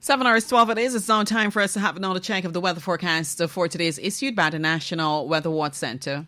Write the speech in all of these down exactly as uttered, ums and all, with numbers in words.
Seven hours, twelve it is. It's now time for us to have another check of the weather forecast for today's issued by the National Weather Watch Center.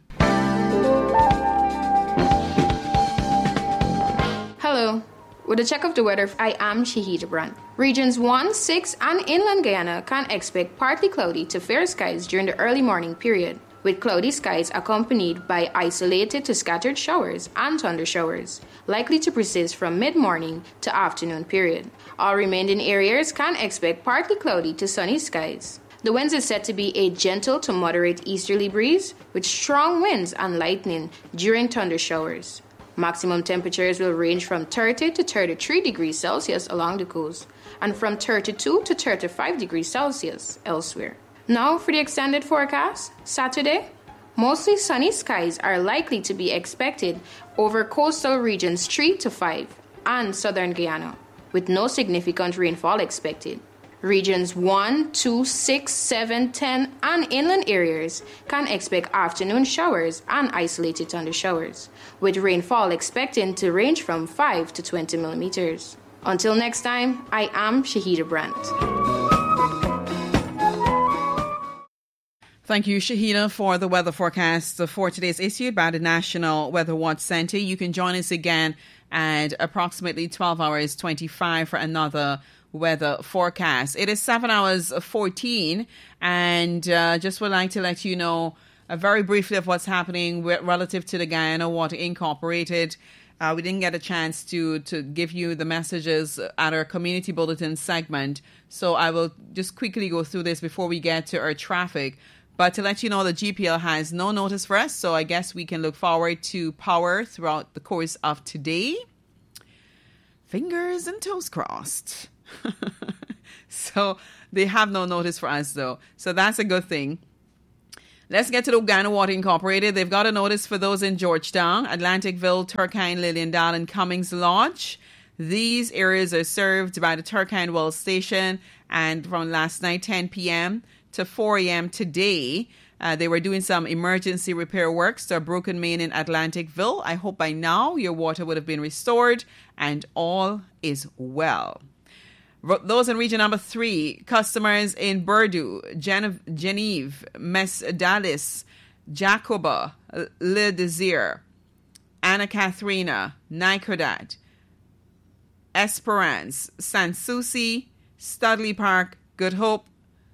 Hello. With a check of the weather, I am Shahida Brandt. Regions one, six, and inland Guyana can expect partly cloudy to fair skies during the early morning period, with cloudy skies accompanied by isolated to scattered showers and thunder showers, likely to persist from mid-morning to afternoon period. All remaining areas can expect partly cloudy to sunny skies. The winds is set to be a gentle to moderate easterly breeze with strong winds and lightning during thunder showers. Maximum temperatures will range from thirty to thirty-three degrees Celsius along the coast and from thirty-two to thirty-five degrees Celsius elsewhere. Now for the extended forecast. Saturday, mostly sunny skies are likely to be expected over coastal regions three to five and southern Guyana, with no significant rainfall expected. Regions one, two, six, seven, ten, and inland areas can expect afternoon showers and isolated thunder showers, with rainfall expected to range from five to twenty millimeters. Until next time, I am Shahida Brandt. Thank you, Shahina, for the weather forecast for today's issued by the National Weather Watch Center. You can join us again at approximately twelve hours twenty-five for another weather forecast. It is seven hours fourteen, and uh, just would like to let you know uh, very briefly of what's happening with, relative to the Guyana Water Incorporated. Uh, we didn't get a chance to to give you the messages at our community bulletin segment, so I will just quickly go through this before we get to our traffic. But to let you know, the G P L has no notice for us, so I guess we can look forward to power throughout the course of today. Fingers and toes crossed. So they have no notice for us, though. So that's a good thing. Let's get to the Guyana Water Incorporated. They've got a notice for those in Georgetown, Atlanticville, Turkine, Lilliandale, and Cummings Lodge. These areas are served by the Turkine Well Station, and from last night, ten p.m., to four a.m. today, uh, they were doing some emergency repair works to a broken main in Atlanticville. I hope by now your water would have been restored and all is well. Those in region number three, customers in Bordeaux, Gene- Geneve, Mesdalis, Jacoba, Le Desir, Anna Katharina, Nicodat, Esperance, Sans Souci, Studley Park, Good Hope.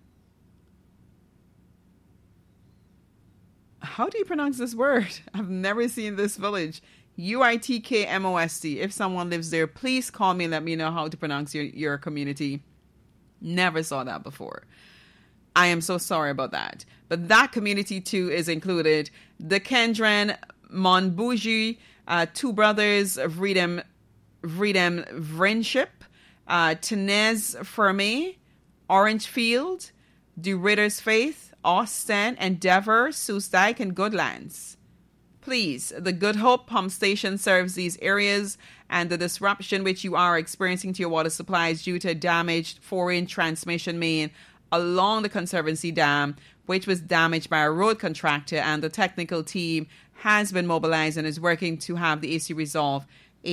How do you pronounce this word? I've never seen this village. U I T K M O S T. If someone lives there, please call me and let me know how to pronounce your, your community. Never saw that before. I am so sorry about that. But that community too is included. The Kendren, Monbougie, uh, Two Brothers, Vredem, Vredem Vriendship, uh, Tenez Ferme, Orangefield, De Ridder's Faith, Austin, Endeavour, Soestdijk, and Goodlands. Please, the Good Hope pump station serves these areas, and the disruption which you are experiencing to your water supply is due to a damaged four-inch transmission main along the Conservancy Dam, which was damaged by a road contractor, and the technical team has been mobilized and is working to have the issue resolved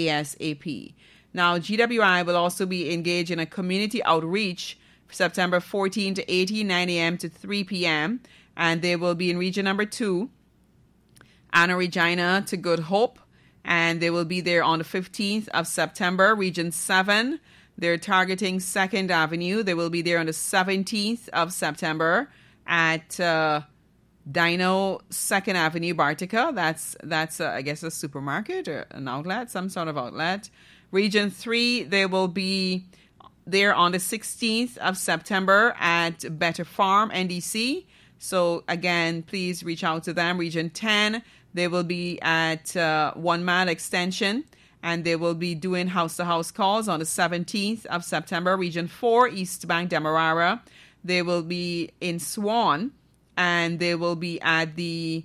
ASAP. Now, G W I will also be engaged in a community outreach September fourteenth to eighteenth, nine a.m. to three p.m. And they will be in region number two, Anna Regina to Good Hope. And they will be there on the fifteenth of September, region seven. They're targeting second Avenue. They will be there on the seventeenth of September at uh, Dino second Avenue, Bartica. That's, that's uh, I guess, a supermarket or an outlet, some sort of outlet. Region three, they will be there on the sixteenth of September at Better Farm, N D C. So again, please reach out to them. Region ten, they will be at uh, One Mile Extension, and they will be doing house-to-house calls on the seventeenth of September. Region four, East Bank, Demerara, they will be in Swan, and they will be at the,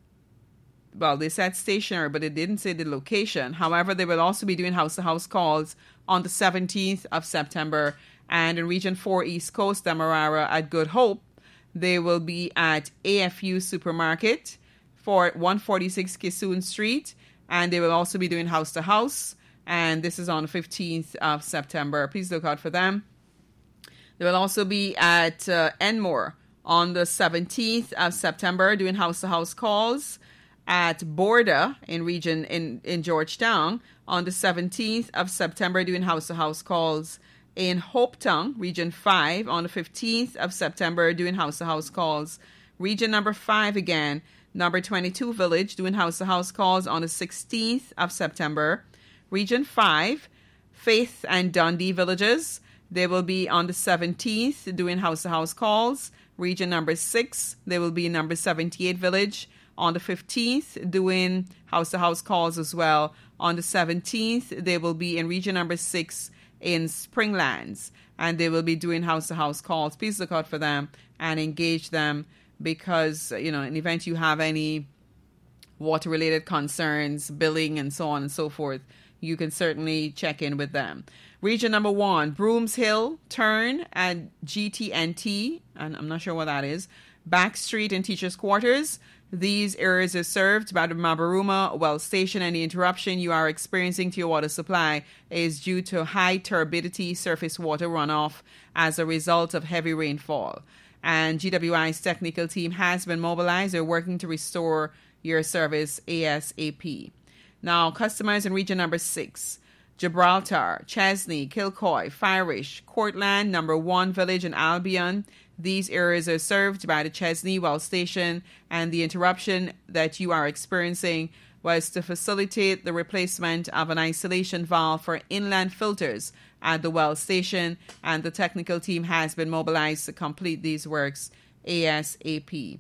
well, they said stationary, but it didn't say the location. However, they will also be doing house-to-house calls on the seventeenth of September. And in Region four, East Coast, Demerara at Good Hope, they will be at A F U Supermarket for one forty-six Kissoon Street. And they will also be doing house-to-house. And this is on the fifteenth of September. Please look out for them. They will also be at uh, Enmore on the seventeenth of September doing house-to-house calls. At Borda in region in, in Georgetown on the seventeenth of September doing house-to-house calls. In Hopetown, Region five, on the fifteenth of September doing house-to-house calls. Region number five again, number twenty-two Village doing house-to-house calls on the sixteenth of September. Region five, Faith and Dundee Villages, they will be on the seventeenth doing house-to-house calls. Region number six, they will be number seventy-eight Village on the fifteenth doing house-to-house calls as well. On the seventeenth, they will be in region number six in Springlands, and they will be doing house-to-house calls. Please look out for them and engage them because, you know, in the event you have any water-related concerns, billing, and so on and so forth, you can certainly check in with them. Region number one, Brooms Hill, Turn, and G T N T, and I'm not sure what that is, Back Street and Teachers' Quarters. These areas are served by the Mabaruma Well Station, and the interruption you are experiencing to your water supply is due to high turbidity surface water runoff as a result of heavy rainfall. And G W I's technical team has been mobilized. They're working to restore your service ASAP. Now, customers in region number six, Gibraltar, Chesney, Kilcoy, Firish, Cortland, number one Village, and Albion. These areas are served by the Chesney Well Station, and the interruption that you are experiencing was to facilitate the replacement of an isolation valve for inland filters at the well station, and the technical team has been mobilized to complete these works ASAP.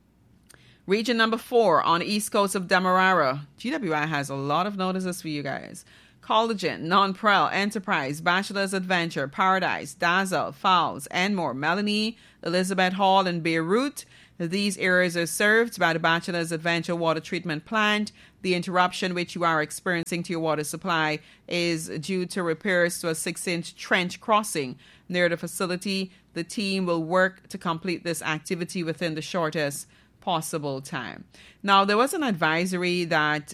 Region number four on the east coast of Demerara. G W I has a lot of notices for you guys. Collagen, Nonprel, Enterprise, Bachelor's Adventure, Paradise, Dazzle, Fowles, Enmore, Melanie, Elizabeth Hall, and Beirut. These areas are served by the Bachelor's Adventure Water Treatment Plant. The interruption which you are experiencing to your water supply is due to repairs to a six-inch trench crossing near the facility. The team will work to complete this activity within the shortest possible time. Now, there was an advisory that